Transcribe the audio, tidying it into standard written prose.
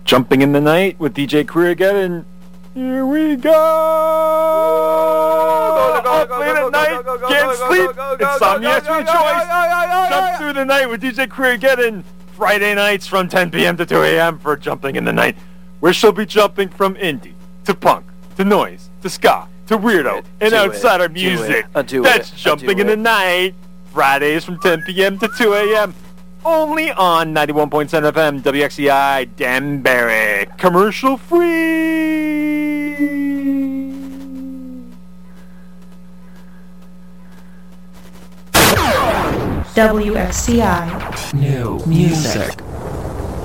Jumping in the Night with DJ Creergeddon. Here we go! Up late at night, can't sleep, insomnia is your choice. Jump through the night with DJ Creergeddon. Friday nights from 10 p.m. to 2 a.m. for Jumping in the Night, where she'll be jumping from indie to punk to noise to ska to weirdo and outsider music. That's Jumping in the Night. Fridays from 10 p.m. to 2 a.m. Only on 91.7 FM WXCI Danbury. Commercial free. WXCI. New music.